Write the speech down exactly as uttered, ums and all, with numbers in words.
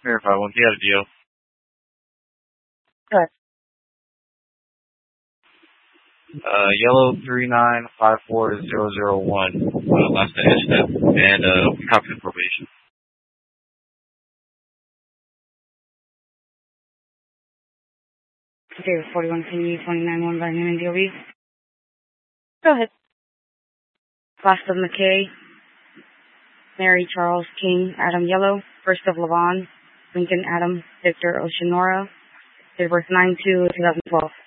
Verify one. You got a deal. Good. Uh, yellow three nine five four zero zero one. Uh, last day step and uh, copy the probation. Okay, forty-one C twenty-nine one by Newman D O B. Go ahead. Last of McKay, Mary Charles King, Adam Yellow, First of Levon, Lincoln Adam Victor Oceanora, date of birth nine two twenty twelve.